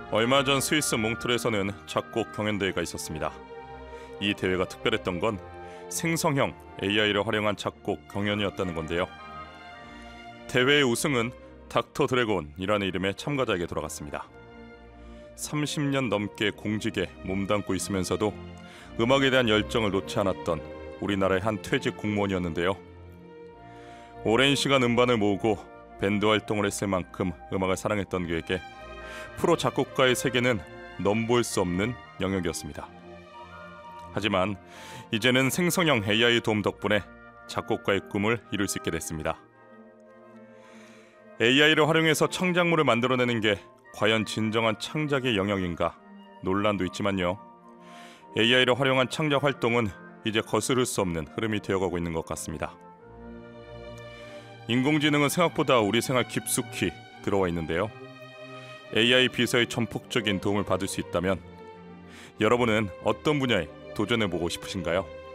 얼마 전 스위스 몽트르에서는 작곡 경연대회가 있었습니다. 이 대회가 특별했던 건 생성형 AI를 활용한 작곡 경연이었다는 건데요. 대회의 우승은 닥터 드래곤이라는 이름의 참가자에게 돌아갔습니다. 30년 넘게 공직에 몸담고 있으면서도 음악에 대한 열정을 놓지 않았던 우리나라의 한 퇴직 공무원이었는데요. 오랜 시간 음반을 모으고 밴드 활동을 했을 만큼 음악을 사랑했던 그에게 프로 작곡가의 세계는 넘볼 수 없는 영역이었습니다. 하지만 이제는 생성형 AI 도움 덕분에 작곡가의 꿈을 이룰 수 있게 됐습니다. AI를 활용해서 창작물을 만들어내는 게 과연 진정한 창작의 영역인가 논란도 있지만요. AI를 활용한 창작 활동은 이제 거스를 수 없는 흐름이 되어가고 있는 것 같습니다. 인공지능은 생각보다 우리 생활 깊숙이 들어와 있는데요. AI 비서의 전폭적인 도움을 받을 수 있다면 여러분은 어떤 분야에 도전해보고 싶으신가요?